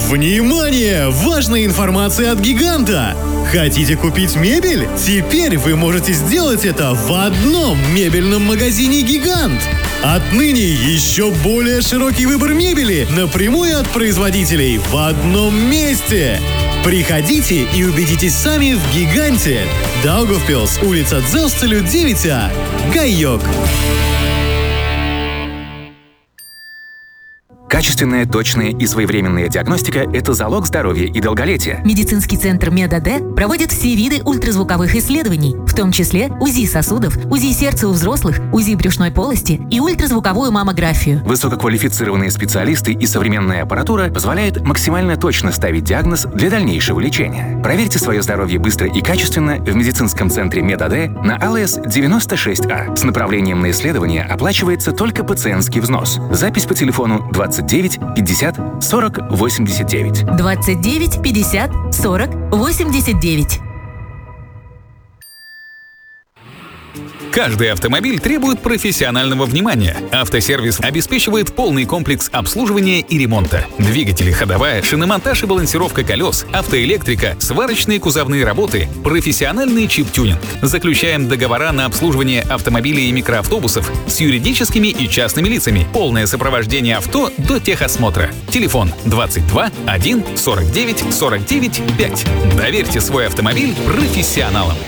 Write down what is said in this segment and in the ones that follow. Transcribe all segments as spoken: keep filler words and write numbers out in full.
Внимание! Важная информация от Гиганта! Хотите купить мебель? Теперь вы можете сделать это в одном мебельном магазине «Гигант». Отныне еще более широкий выбор мебели напрямую от производителей в одном месте. Приходите и убедитесь сами в «Гиганте». Даугавпилс, улица Дзелстелю, девять А. Гайок. Качественная, точная и своевременная диагностика – это залог здоровья и долголетия. Медицинский центр МедАД проводит все виды ультразвуковых исследований, в том числе УЗИ сосудов, УЗИ сердца у взрослых, УЗИ брюшной полости и ультразвуковую маммографию. Высококвалифицированные специалисты и современная аппаратура позволяют максимально точно ставить диагноз для дальнейшего лечения. Проверьте свое здоровье быстро и качественно в медицинском центре МедАД на АЛС девяносто шесть А. С направлением на исследование оплачивается только пациентский взнос. Запись по телефону двадцать девять пятьдесят сорок восемьдесят девять. двадцать девять пятьдесят сорок восемьдесят девять. Каждый автомобиль требует профессионального внимания. Автосервис обеспечивает полный комплекс обслуживания и ремонта. Двигатели, ходовая, шиномонтаж и балансировка колес, автоэлектрика, сварочные кузовные работы, профессиональный чип-тюнинг. Заключаем договора на обслуживание автомобилей и микроавтобусов с юридическими и частными лицами. Полное сопровождение авто до техосмотра. Телефон двадцать два один сорок девять сорок девять пять. Доверьте свой автомобиль профессионалам.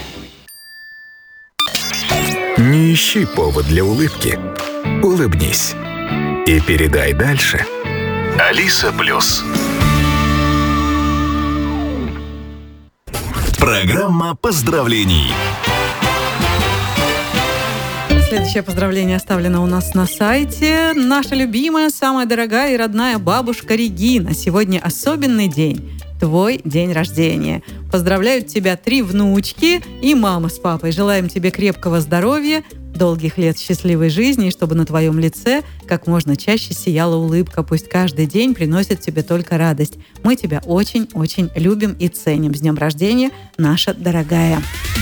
Не ищи повод для улыбки. Улыбнись. И передай дальше. Алиса Плюс. Программа поздравлений. Следующее поздравление оставлено у нас на сайте. Наша любимая, самая дорогая и родная бабушка Регина. Сегодня особенный день. Твой день рождения. Поздравляют тебя три внучки и мама с папой. Желаем тебе крепкого здоровья, долгих лет счастливой жизни, и чтобы на твоем лице как можно чаще сияла улыбка. Пусть каждый день приносит тебе только радость. Мы тебя очень-очень любим и ценим. С днем рождения, наша дорогая.